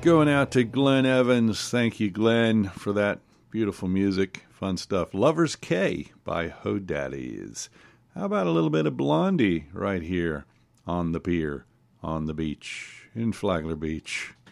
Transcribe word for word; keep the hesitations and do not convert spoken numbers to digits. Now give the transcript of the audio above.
going out to Glenn Evans. Thank you, Glenn, for that beautiful music. Fun stuff. Lover's K by Ho Daddies. How about a little bit of Blondie right here on the pier, on the beach, in Flagler Beach.